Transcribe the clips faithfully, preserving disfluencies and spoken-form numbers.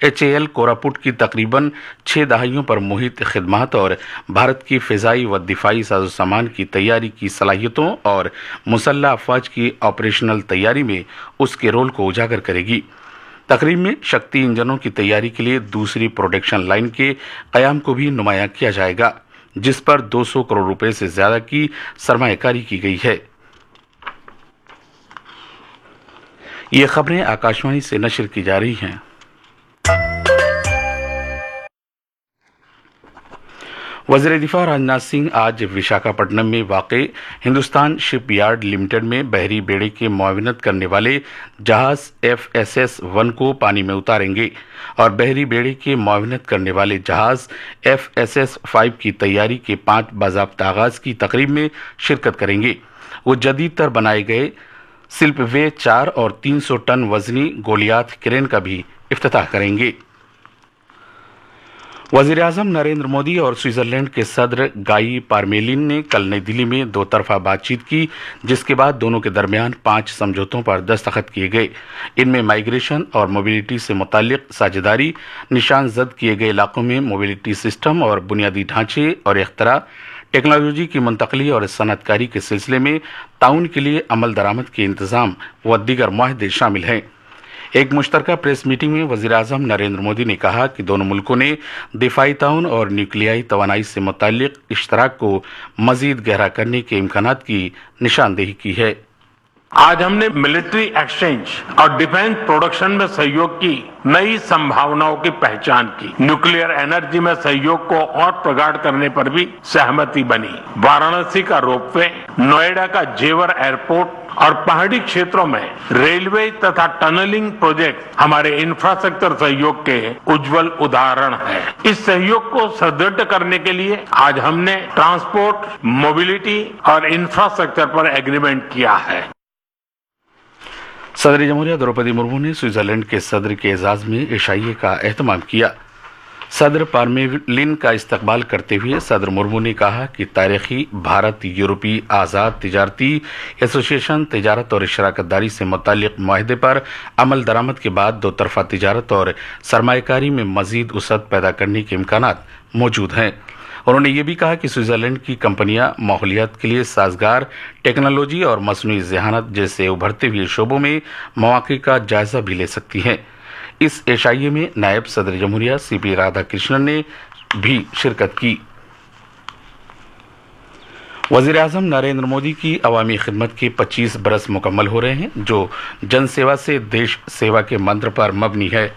H A L Koraput की तकरीबन छह दहाइयों पर मुहित खिदमत और भारत की फ़िज़ाई व दिफाई साजो सामान की तैयारी की सलाहियतों और मुसल्लह अफवाज की ऑपरेशनल तैयारी में उसके रोल को उजागर करेगी। तकरीब में शक्ति इंजनों की तैयारी के लिए दूसरी प्रोडक्शन लाइन के क़याम को भी नुमाया किया जाएगा, जिस पर दो सौ करोड़ रुपए से ज्यादा की सरमायाकारी की गई है। ये खबरें आकाशवाणी से नशर की जा रही हैं। वज़ीर दिफा राजनाथ सिंह आज विशाखापट्टनम में वाक़े हिंदुस्तान शिपयार्ड लिमिटेड में बहरी बेड़े के मुआविनत करने वाले जहाज एफ एस एस वन को पानी में उतारेंगे और बहरी बेड़े के मुआविनत करने वाले जहाज एफ एस एस फाइव की तैयारी के पांच बाज़ाब्ता आगाज की तकरीब में शिरकत करेंगे। वो जदीद तर बनाए गए सिल्पवे चार और तीन सौ टन वजनी गोलियात क्रेन का भी इफ्तिताह करेंगे। वज़ीर आज़म नरेंद्र मोदी और स्विट्ज़रलैंड के सदर गाई पारमेलिन ने कल नई दिल्ली में दो तरफा बातचीत की, जिसके बाद दोनों के दरमियान पांच समझौतों पर दस्तखत किए गए। इनमें माइग्रेशन और मोबिलिटी से मुताल्लिक साझेदारी, निशान जद किए गए इलाकों में मोबिलिटी सिस्टम और बुनियादी ढांचे और इख्तरा, टेक्नोलॉजी की मुंतकली और सनअतकारी के सिलसिले में ताउन के लिए अमल दरामद के इंतजाम व दीगर मुआहदे शामिल हैं। एक मुश्तरका प्रेस मीटिंग में वज़ीर आज़म नरेंद्र मोदी ने कहा कि दोनों मुल्कों ने दिफाई ताउन और न्यूक्लियाई तवानाई से मुताल्लिक इश्तराक को मजीद गहरा करने के इम्कानात की निशानदेही की है। आज हमने मिलिट्री एक्सचेंज और डिफेंस प्रोडक्शन में सहयोग की नई संभावनाओं की पहचान की। न्यूक्लियर एनर्जी में सहयोग को और प्रगाढ़ करने पर भी सहमति बनी। वाराणसी का रोपवे, नोएडा का जेवर एयरपोर्ट और पहाड़ी क्षेत्रों में रेलवे तथा टनलिंग प्रोजेक्ट हमारे इंफ्रास्ट्रक्चर सहयोग के उज्जवल उदाहरण हैं। इस सहयोग को सुदृढ़ करने के लिए आज हमने ट्रांसपोर्ट, मोबिलिटी और इंफ्रास्ट्रक्चर पर एग्रीमेंट किया है। सदर जमहूरिया द्रौपदी मुर्मू ने स्विट्जरलैंड के सदर के एजाज में इशाइये का एहतमाम किया। सदर पारमेलिन का इस्तकबाल करते हुए सदर मुर्मू ने कहा कि तारीखी भारत यूरोपीय आज़ाद तिजारती एसोसिएशन तिजारत और शराकतदारी से मुताल्लिक मुआहदे पर अमल दरामद के बाद दो तरफा तिजारत और सरमायाकारी में मजीद वसअत पैदा करने के इम्कानात मौजूद हैं। उन्होंने ये भी कहा कि स्विट्जरलैंड की कंपनियां माहौलियात के लिए साजगार टेक्नोलॉजी और मसनूई ज़हानत जैसे उभरते हुए शोबों में मौक़े का जायजा भी ले सकती हैं। इस एशाइये में नायब सदर जमहूरिया सी पी राधाकृष्णन ने भी शिरकत की। वज़ीर आज़म नरेंद्र मोदी की अवामी खिदमत के पच्चीस बरस मुकम्मल हो रहे हैं, जो जन सेवा से देश सेवा के मंत्र पर मबनी है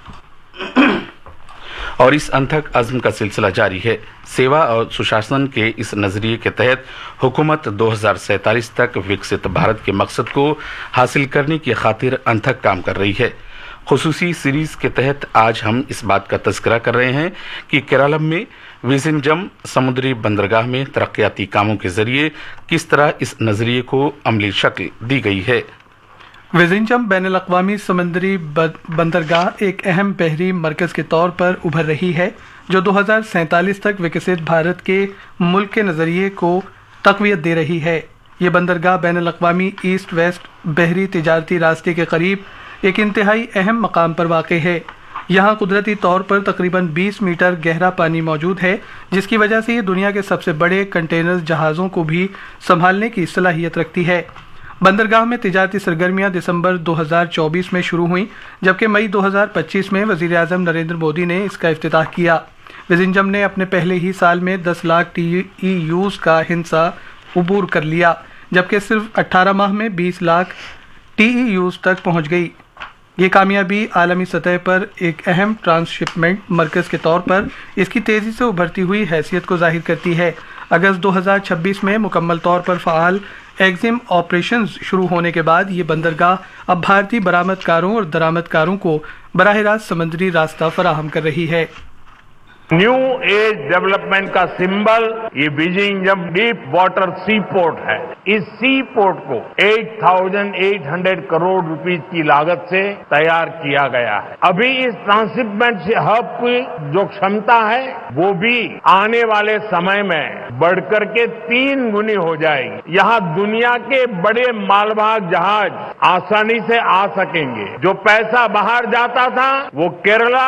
और इस अनथक अज़्म का सिलसिला जारी है। सेवा और सुशासन के इस नज़रिए के तहत हुकूमत दो हज़ार सैंतालीस तक विकसित भारत के मकसद को हासिल करने की खातिर अनथक काम कर रही है। खुसूसी सीरीज़ के तहत आज हम इस बात का तज़किरा कर रहे हैं कि केरलम में विज़िंजम समुद्री बंदरगाह में तरक्याती कामों के ज़रिए किस तरह इस नज़रिए को अमली शक्ल दी गई है। विज़िंजम बैनुल-अक़वामी समुद्री बंदरगाह एक अहम बहरी मरकज़ के तौर पर उभर रही है, जो दो हज़ार सैंतालीस तक विकसित भारत के मुल्क के नज़रिए को तक़वियत दे रही है। ये बंदरगाह बैनुल-अक़वामी ईस्ट वेस्ट बहरी तिजारती रास्ते के करीब एक इंतहाई अहम मकाम पर वाक़ है। यहाँ कुदरती तौर पर तकरीबन बीस मीटर गहरा पानी मौजूद है, जिसकी वजह से ये दुनिया के सबसे बड़े कंटेनर जहाज़ों को भी संभालने की सलाहियत रखती है। बंदरगाह में तिजारती सरगर्मियां दिसंबर दो हज़ार चौबीस में शुरू हुई, जबकि मई दो हज़ार पच्चीस में वज़ीर आज़म नरेंद्र मोदी ने इसका इफ्तिताह किया। विज़िंजम ने अपने पहले ही साल में दस लाख टी ई यूज़ का हिस्सा अबूर कर लिया, जबकि सिर्फ अट्ठारह माह में बीस लाख टी ई यूज़ तक पहुँच गई। ये कामयाबी आलमी सतह पर एक अहम ट्रांसशिपमेंट मरकज़ के तौर पर इसकी तेज़ी से उभरती हुई हैसियत को जाहिर करती है। अगस्त दो हज़ार छब्बीस में मुकम्मल तौर पर फ़आल एग्जिम ऑपरेशंस शुरू होने के बाद ये बंदरगाह अब भारतीय बरामदकारों और दरामदकारों को बराह रास्त समुद्री रास्ता फराहम कर रही है। न्यू एज डेवलपमेंट का सिंबल ये विज़िंजम डीप वाटर सी पोर्ट है। इस सी पोर्ट को अठारह सौ करोड़ रुपीस की लागत से तैयार किया गया है। अभी इस ट्रांसशिपमेंट हब की जो क्षमता है वो भी आने वाले समय में बढ़कर के तीन गुनी हो जाएगी। यहाँ दुनिया के बड़े मालवाहक जहाज आसानी से आ सकेंगे। जो पैसा बाहर जाता था वो केरला